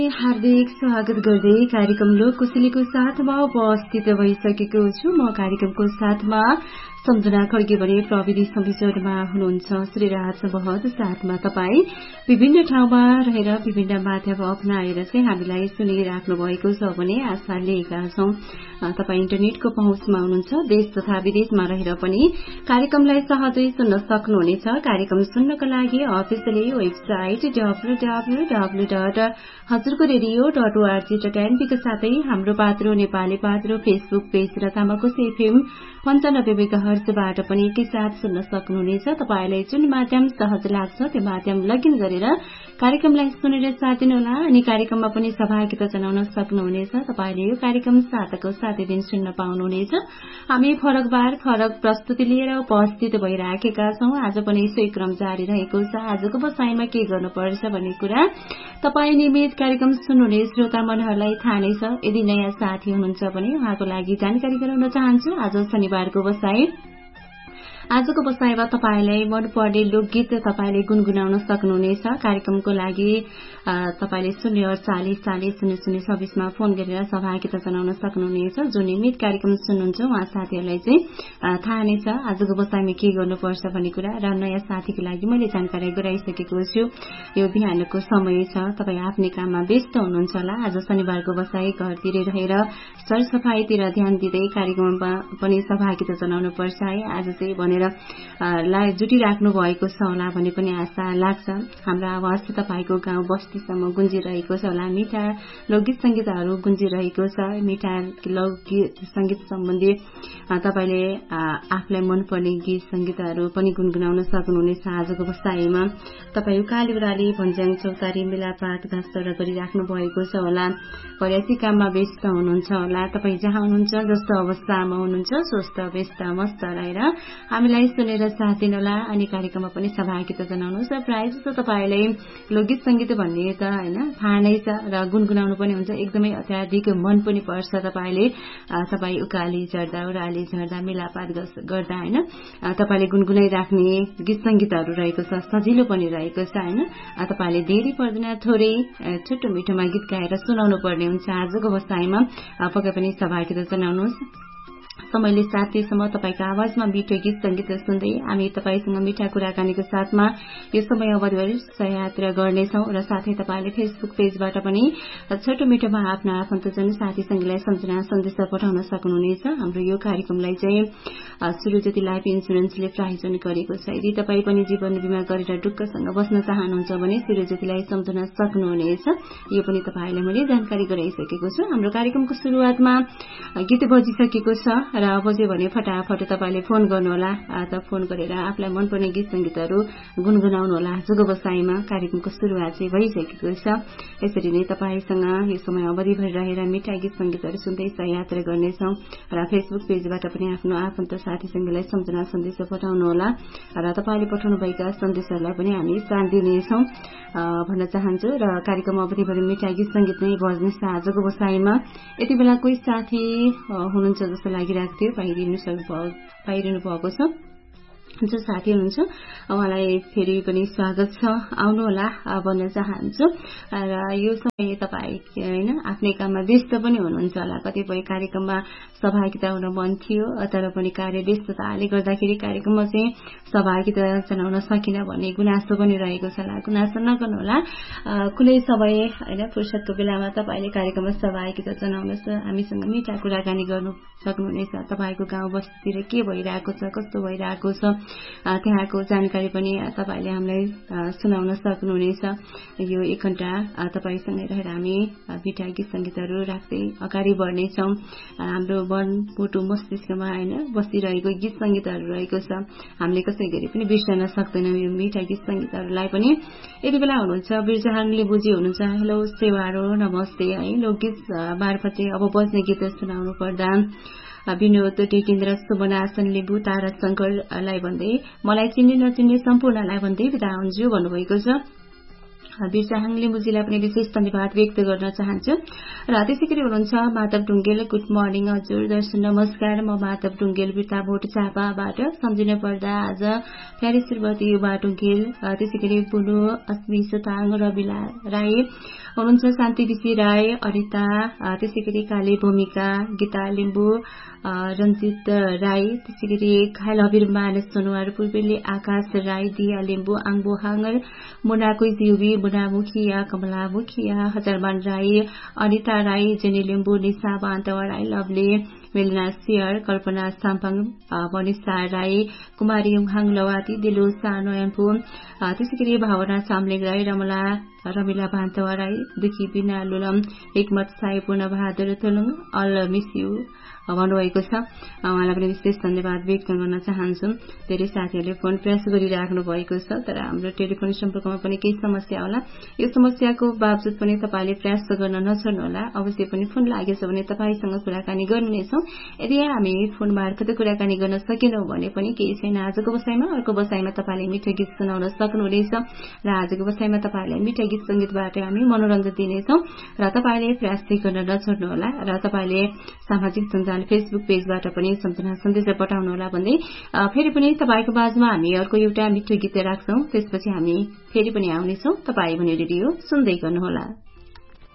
हार्दिक स्वागत गर्दै कार्यक्रम लोककुशलीको साथमा उपस्थित भइसकेको छु। म कार्यक्रमको साथमा सम्झना खड्गे भने प्रविधि संयोजनमा हुनुहुन्छ श्रीराज बहुत साथमा तपाईँ विभिन्न ठाउँमा रहेर विभिन्न माध्यम अपनाएर चाहिँ हामीलाई सुनिराख्नु भएको छ भने आशा लिएका छौं तपाईँ इन्टरनेटको पहुँचमा हुनुहुन्छ। देश तथा विदेशमा रहेर पनि कार्यक्रमलाई सहजै सुन्न सक्नुहुनेछ। कार्यक्रम सुन्नको लागि अफिसियली वेबसाइट www.हजुरकोरेडियो.org.np का साथै हाम्रो पात्रो नेपाली पात्रो फेसबुक पेज र तामाकोस एफएम 95 मेगाहर्जबाट पनि एकैसाथ सुन्न सक्नुहुनेछ। तपाईलाई जुन माध्यम सहज लाग्छ त्यो माध्यम लगइन गरेर कार्यक्रमलाई सुनेर साथ दिनुहोला अनि कार्यक्रममा पनि सहभागिता जनाउन सक्नुहुनेछ। तपाईले यो कार्यक्रम साताको सातै दिन सुन्न पाउनुहुनेछ। हामी फरक बार फरक प्रस्तुति लिएर उपस्थित भइराखेका छौं। आज पनि सोही क्रम जारी रहेको छ। आजको बसाइमा के गर्नुपर्छ भन्ने कुरा तपाईँ नियमित कार्यक्रम सुन्नुहुने श्रोता मनहरूलाई थाहा नै छ। यदि नयाँ साथी हुनुहुन्छ भने उहाँको लागि जानकारी गराउन चाहन्छु। आज शनिबारको बसाई आजको बसाइमा तपाईलाई मनपर्ने लोकगीत तपाईले गुनगुनाउन सक्नुहुनेछ। कार्यक्रमको लागि तपाईले 048400026 मा फोन गरेर सहभागिता जनाउन सक्नुहुनेछ। जो नियमित कार्यक्रम सुन्नुहुन्छ उहाँ साथीहरूलाई चाहिँ थाहा नै छ आजको बसाइमा के गर्नुपर्छ भन्ने कुरा र नयाँ साथीको लागि मैले जानकारी गराइसकेको छु। यो बिहानको समय छ, तपाई आफ्नै काममा व्यस्त हुनुहुन्छ होला। आज शनिबारको बसाई घरतिरै रहेर सरसफाईतिर ध्यान दिँदै कार्यक्रममा पनि सहभागिता जनाउनु पर्छ है आज चाहिँ भनेर जुटिराख्नु भएको छ होला भन्ने पनि आशा लाग्छ। हाम्रो आवाज तपाईको गाउँ बस्तीसम्म गुन्जिरहेको छ होला। मिठा लोकगीत संगीतहरू गुन्जिरहेको छ। मिठा लोकगीत संगीत सम्बन्धी तपाईले आफूलाई मनपर्ने गीत संगीतहरू पनि गुनगुनाउन सक्नुहुनेछ। आजको बसाइमा तपाई उकाली उराली भन्ज्याङ चौतारी मेलापात घाँसचरा गरिराख्नु भएको छ होला। पर्यासी काममा व्यस्त हुनुहुन्छ होला। तपाई जहाँ हुनुहुन्छ जस्तो अवस्थामा हुनुहुन्छ स्वस्थ व्यस्त मस्त रहेर हामीलाई सुनेर साथ दिनुहोला अनि कार्यक्रममा पनि सहभागिता जनाउनुहोस्। प्रायः जस्तो तपाईलाई लोकगीत संगीत भन्ने त हैन थाहा नै छ र गुनगुनाउनु पनि हुन्छ। एकदमै अत्याधिक मन पनि पर्छ। तपाई उकाली झर्दा उराली झर्दा मेलापात गर्दा हैन तपाईले गुनगुनाइराख्ने गीत संगीतहरू रहेको छ। सजिलो पनि रहेको छ हैन। तपाईले धेरै पर्दैन थोरै छोटो मिठोमा गीत गाएर सुनाउनु पर्ने हुन्छ। आजको बसाइमा पक्कै पनि सहभागिता जनाउनुहोस्। समयले साथ दिएसम्म तपाईको आवाजमा मिठो गीत संगीत सुन्दै हामी तपाईसँग मिठा कुराकानीको साथमा यो समय अवधिभरि सहयात्रा गर्नेछौं र साथै तपाईले फेसबुक पेजबाट पनि छोटो मिठोमा आफ्ना आफन्तजन साथी संगीलाई सम्झना सन्देश पठाउन सक्नुहुनेछ। हाम्रो यो कार्यक्रमलाई चाहिँ सुरुज्योति लाइफ इन्स्योरेन्सले प्रायोजन गरेको छ। यदि तपाई पनि जीवन बीमा गरेर ढुक्कसँग बस्न चाहनुहुन्छ भने सुरुज्योतिलाई सम्झन सक्नुहुनेछ। यो पनि तपाईलाई मैले जानकारी गराइसकेको छु। हाम्रो कार्यक्रमको सुरुवातमा गीत बजिसकेको छ र बज्यो भने फटाफट तपाईले फोन गर्नुहोला। फोन गरेर आफूलाई मनपर्ने गीत संगीतहरू गुनगुनाउनु होला। आजको बसाइमा कार्यक्रमको सुरुवात चाहिँ भइसकेको छ। यसरी नै तपाईसँग यो समय अवधिभरि रहेर मिठा गीत संगीतहरू सुन्दै सहयात्रा गर्नेछौं र फेसबुक पेजबाट पनि आफ्नो आफन्त साथी संगीलाई सम्झना सन्देश पठाउनु होला र तपाईले पठाउनु भएका सन्देशहरूलाई पनि हामी स्थान दिनेछौं भन्न चाहन्छु र कार्यक्रम अवधिभरि मिठा गीत संगीत नै बज्नेछ। आजको बसाइमा यति बेला कोही साथी हुनुहुन्छ जस्तो लागिरहेको थियो। पाइरहनु भएको छ। जो साथी हुनुहुन्छ उहाँलाई फेरि पनि स्वागत छ। आउनु होला भन्न चाहन्छु र यो समय तपाई हैन आफ्नै काममा व्यस्त पनि हुनुहुन्छ होला। कतिपय कार्यक्रममा सहभागिता हुन मन थियो तर पनि कार्य व्यस्तताले गर्दाखेरि कार्यक्रममा चाहिँ सहभागिता जनाउन सकिन भन्ने गुनासो पनि रहेको छ होला। गुनासो नगर्नु होला। कुनै समय हैन फुर्सदको बेलामा तपाईले कार्यक्रममा सहभागिता जनाउनुहोस्। हामीसँग मिठा कुराकानी गर्नु सक्नुहुनेछ। तपाईको गाउँ बस्तीतिर के भइरहेको छ कस्तो भइरहेको छ त्यहाँको जानकारी पनि तपाईले हामीलाई सुनाउन सक्नुहुनेछ। यो 1 घण्टा तपाईसँगै रहेर हामी मिठा गीत संगीतहरू राख्दै अगाडि बढ्नेछौं। हाम्रो मन मुटु मस्तिष्कमा हैन बसिरहेको गीत संगीतहरू रहेको छ। हामीले कसै गरी पनि बिर्सन सक्दैनौं यो मिठा गीत संगीतहरूलाई पनि। यति बेला हुनुहुन्छ बिरजहाङले बुझी हुनुहुन्छ। हेलो सेवारो नमस्ते है लोकगीत मार्फत चाहिँ अब बज्ने गीत सुनाउनु पर्दा विनोद टेकेन्द्र सुबनासन लिम्बू तारा शंकरलाई भन्दै मलाई चिन्ने नचिन्ने सम्पूर्णलाई भन्दै बिदा हुन्छु भन्नुभएको छ। बिरसाहाङ लिम्बुजीलाई पनि विशेष धन्यवाद व्यक्त गर्न चाहन्छु। र त्यसै गरी हुनुहुन्छ माधव ढुङ्गेल। गुड मर्निङ हजुर दर्शन नमस्कार। म माधव ढुङ्गेल बिर्ताबोट चापाबाट सम्झिनु पर्दा आज प्यारी श्रीमती युवा ढुङ्गेल त्यसै गरी बुनु अस्मी सुताङ रविला राई हुनुहुन्छ शान्ति ऋषि राई, अनिता, त्यसै गरी काली भूमिका, गीता लिम्बू, रञ्जित राई, त्यसै गरी घायल हबिर मानस सोनुवार पूर्वेली, आकाश राई, दिया लिम्बू, आङबो हाङ्गर, मुना कुइजिवी, मुना मुखिया, कमला मुखिया, हजारमान Rai, Anita Rai, jenny Limbu, Nisha Bantawa Rai, lovely, Melina share, कल्पना साम्पाङ, मनिषा राई, कुमारी उङहाङ लवाती, दिलु सानोयम्फू, त्यसै गरी भावना सामलिङ राई, रमिला भान्तवा राई, दुखी बिना लुलम, हिकमत साई, पूर्ण Bahadur Thulung, all miss you भन्नुभएको छ। उहाँलाई पनि विशेष धन्यवाद व्यक्त गर्न चाहन्छु। धेरै साथीहरूले फोन प्रयास गरिराख्नु भएको छ, तर हाम्रो टेलिफोन सम्पर्कमा पनि केही समस्या होला। यो समस्याको बावजुद पनि तपाईले प्रयास गर्न नछोड्नुहोला। अवश्य पनि फोन लागेछ भने तपाईसँग कुराकानी गर्नेछौँ। यदि हामी फोन मार्फत कुराकानी गर्न सकेनौं भने पनि केही छैन, आजको बसाइमा अर्को बसाइमा तपाईले मिठो गीत सुनाउन सक्नुहुनेछ र आजको बसाइमा तपाईलाई मिठो गीत संगीतबाट हामी मनोरञ्जन दिनेछौँ र तपाईले प्रयास गर्न नछोड्नुहोला र तपाईले सामाजिक सञ्जाल फेसबुक पेजबाट पनि सम्झना सन्देश पठाउनुहोला भन्दै फेरि पनि तपाईको बाजमा हामी अर्को एउटा मिठो गीत राख्छौं। त्यसपछि हामी फेरि पनि आउनेछौं। तपाई भने रेडियो सुन्दै गर्नुहोला।